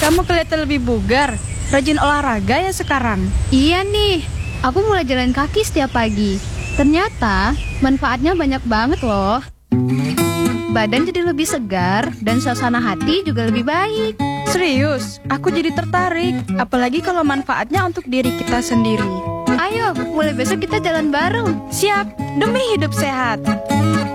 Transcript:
kamu kelihatan lebih bugar. Rajin olahraga ya sekarang. Iya nih, aku mulai jalan kaki setiap pagi. Ternyata manfaatnya banyak banget loh. Badan jadi lebih segar dan suasana hati juga lebih baik. Serius, aku jadi tertarik. Apalagi kalau manfaatnya untuk diri kita sendiri. Ayo, mulai besok kita jalan bareng. Siap, demi hidup sehat.